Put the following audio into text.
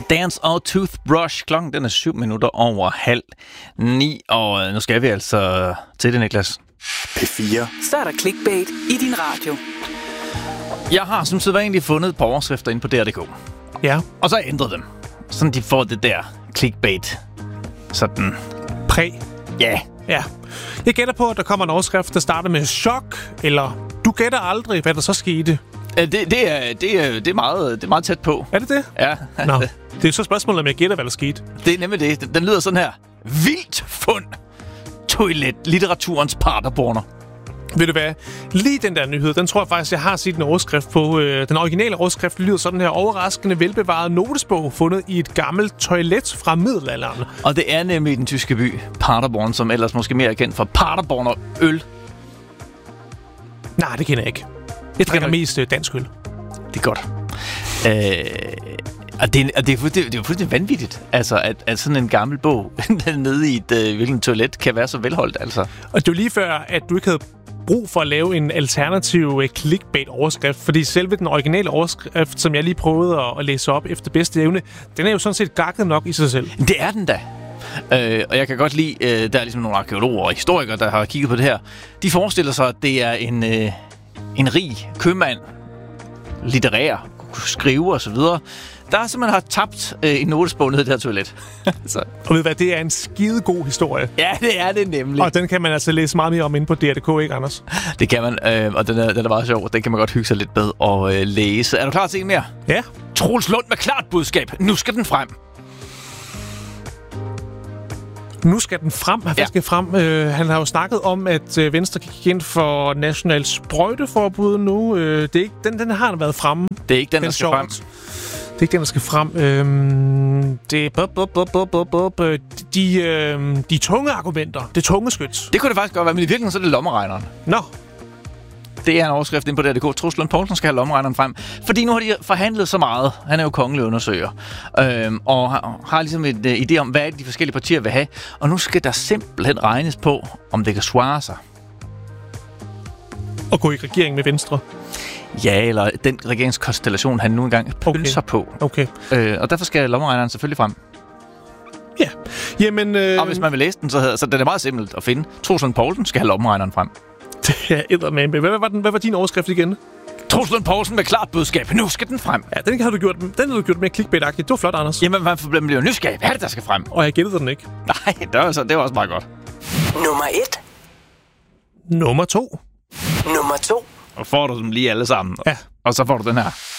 Dance og Toothbrush. Klokken den er 7:07, og nu skal vi altså til det, Niklas. P4. Så er der clickbait i din radio. Jeg har som sædvanligt fundet et par overskrifter inde på DR.dk. Ja. Og så ændret dem. Sådan de får det der clickbait. Sådan. Ja. Ja. Jeg gætter på, at der kommer en overskrift, der starter med chok, eller du gætter aldrig, hvad der så skete. Det er meget tæt på. Er det det? Ja. Nå, det er så spørgsmålet, om jeg gætter, hvad der skete. Det er nemlig det. Den lyder sådan her. Vildt fund. Toilet. Litteraturens Paderborner. Ved du hvad? Lige den der nyhed, den tror jeg faktisk, jeg har set en overskrift på. Den originale overskrift lyder sådan her. Overraskende velbevaret notesbog fundet i et gammelt toilet fra middelalderen. Og det er nemlig den tyske by Paderborn, som ellers måske mere er kendt for Paderborner øl. Nej, det kender jeg ikke. Jeg drikker mest dansk øl. Det er godt. Og det er fuldstændig vanvittigt, altså, at sådan en gammel bog nede i et hvilken toilet kan være så velholdt. Altså. Og det var lige før, at du ikke havde brug for at lave en alternativ clickbait-overskrift, fordi selve den originale overskrift, som jeg lige prøvede at læse op efter bedste evne, den er jo sådan set gakket nok i sig selv. Det er den da. Og jeg kan godt lide, der er ligesom nogle arkeologer og historikere, der har kigget på det her. De forestiller sig, at det er en rig købmand, litterær, skrive og så videre, der simpelthen har tabt en notesbog ned i det her toilet. Og ved hvad, det er en skidegod historie. Ja, det er det nemlig. Og den kan man altså læse meget mere om inde på DR.dk, ikke Anders? Det kan man, og den er meget sjov. Den kan man godt hygge sig lidt med at læse. Er du klar til en mere? Ja. Troels Lund med klart budskab. Nu skal den frem. Nu skal den frem. Hvad skal frem? Han har jo snakket om, at Venstre gik ind for national sprøjteforbud nu. Det er ikke, den har han været fremme. Det er ikke den, der skal frem. Det er ikke den, der skal frem. Det er de tunge argumenter. Det tunge skyts. Det kunne det faktisk godt være, men i virkeligheden så er det lommeregneren. Nå. Det er en overskrift inde på DR.dk. Troels Lund Poulsen skal have lommeregneren frem. Fordi nu har de forhandlet så meget. Han er jo kongelig undersøger. Og har ligesom et idé om, hvad de forskellige partier vil have. Og nu skal der simpelthen regnes på, om det kan svare sig. Og gå i regering med Venstre. Ja, eller den regeringskonstellation, han nu engang pølser på. Okay. Og derfor skal lommeregneren selvfølgelig frem. Ja. Jamen, og hvis man vil læse den, så den er meget simpelt at finde. Troels Lund Poulsen skal have lommeregneren frem. Det er eddermame. Hvad var din overskrift igen? Troels Lund Poulsen med klart budskab. Nu skal den frem. Ja, den har du gjort mere clickbait-agtigt. Det var flot, Anders. Jamen, man bliver nysgerrig. Hvad er det, der skal frem? Og jeg gættede den ikke. Nej, det var også meget godt. Nummer 1. Nummer 2. Nummer 2. Og får du dem lige alle sammen. Ja. Og så får du den her.